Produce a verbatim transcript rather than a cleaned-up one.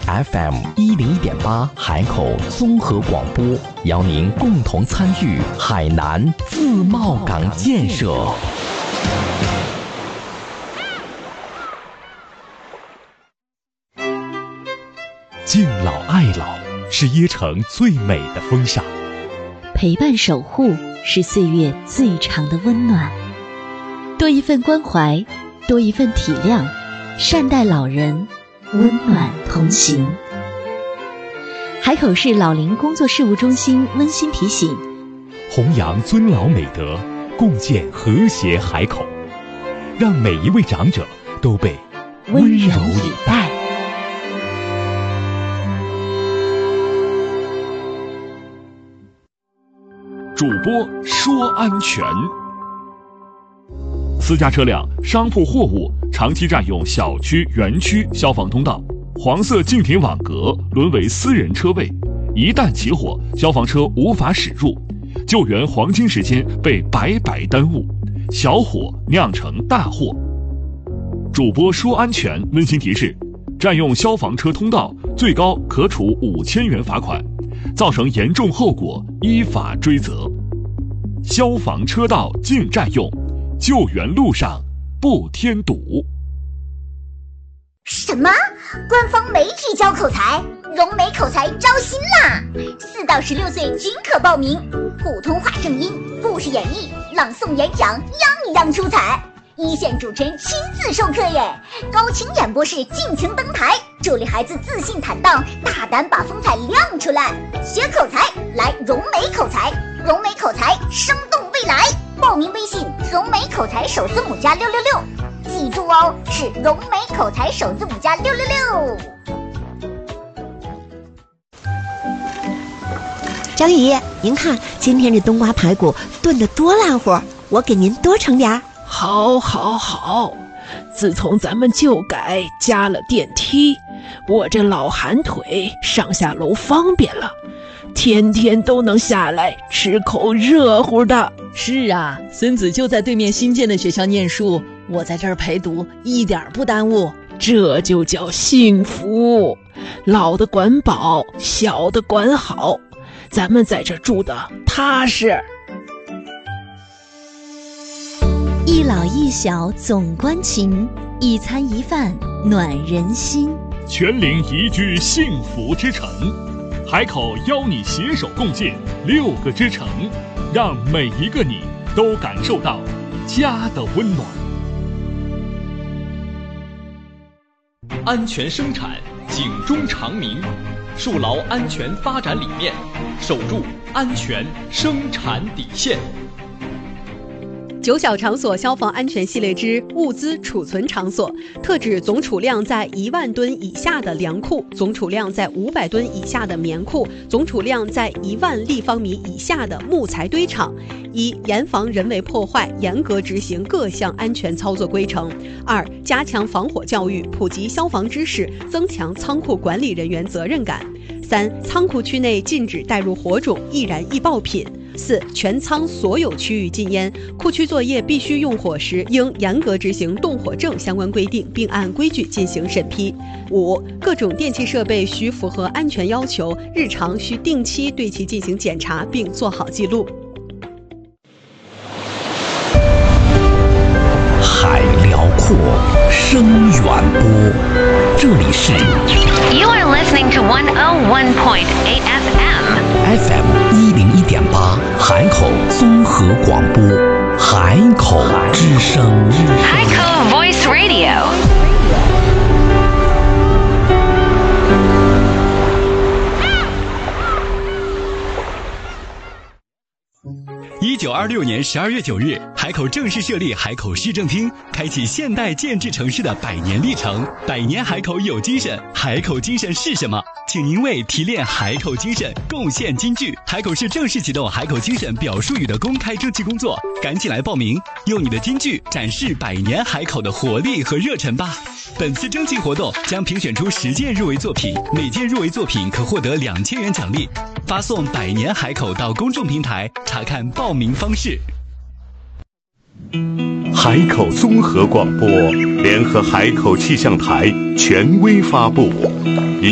F M 一零一点八海口综合广播，邀您共同参与海南自贸港建设。 敬老爱老是椰城最美的风尚， 陪伴守护是岁月最长的温暖。多一份关怀，多一份体谅，善待老人，温暖同行。海口市老龄工作事务中心温馨提醒： 弘扬尊老美德，共建和谐海口，让每一位长者都被温柔以待。主播说安全。私家车辆、商铺货物长期占用小区、园区消防通道，黄色静停网格沦为私人车位，一旦起火，消防车无法驶入，救援黄金时间被白白耽误，小火酿成大祸。主播说安全温馨提示：占用消防车通道，最高可处五千元罚款，造成严重后果依法追责。消防车道禁占用，救援路上不添堵。 什么？官方媒体教口才，融美口才招新啦！四到十六岁均可报名，普通话正音、故事演绎、朗诵演讲，样样出彩。一线主持人亲自授课耶，高清演播室尽情登台，助力孩子自信坦荡，大胆把风采亮出来。学口才来融美口才，融美口才生动未来。报名微信融美口才首字母加六六六，记住哦，是融美口才首字母加六六六。 张姨，您看今天这冬瓜排骨炖得多烂乎，我给您多盛点儿。 好好好，自从咱们旧改加了电梯，我这老寒腿上下楼方便了，天天都能下来吃口热乎的。 是啊，孙子就在对面新建的学校念书，我在这儿陪读，一点不耽误。 这就叫幸福，老的管饱，小的管好，咱们在这住的踏实。 一老一小总关情，一餐一饭暖人心。 全龄宜居幸福之城，海口邀你携手共建六个之城，让每一个你都感受到家的温暖。 安全生产，警钟长鸣，树牢安全发展理念，守住安全生产底线。 九小场所消防安全系列之物资储存场所，特指总储量在一万吨以下的粮库，总储量在五百吨以下的棉库，总储量在一万立方米以下的木材堆场。一、严防人为破坏，严格执行各项安全操作规程。二、加强防火教育，普及消防知识，增强仓库管理人员责任感。三、仓库区内禁止带入火种、易燃易爆品。四、全仓所有区域禁烟，库区作业必须用火时，应严格执行动火证相关规定，并按规矩进行审批。五、各种电气设备需符合安全要求，日常需定期对其进行检查，并做好记录。 海辽阔，声远播，这里是 You are listening to one oh one point eight F M。F M 一零一点八，海口综合广播，海口之声， 海口 Voice Radio。 一九二六年十二月九日，海口正式设立海口市政厅，开启现代建制城市的百年历程。百年海口有精神，海口精神是什么？请您为提炼海口精神贡献金句。海口市正式启动海口精神表述语的公开征集工作，赶紧来报名，用你的金句展示百年海口的活力和热忱吧。本次征集活动将评选出十件入围作品，每件入围作品可获得两千元奖励。发送百年海口到公众平台查看报名方式。 海口综合广播联合海口气象台权威发布。